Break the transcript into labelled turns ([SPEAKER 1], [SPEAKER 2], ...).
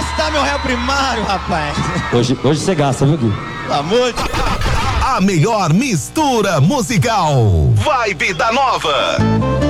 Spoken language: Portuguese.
[SPEAKER 1] gastar meu réu primário, rapaz.
[SPEAKER 2] Hoje você gasta, viu, Gui?
[SPEAKER 1] Pelo amor de...
[SPEAKER 3] A melhor mistura musical. Vibe da Nova.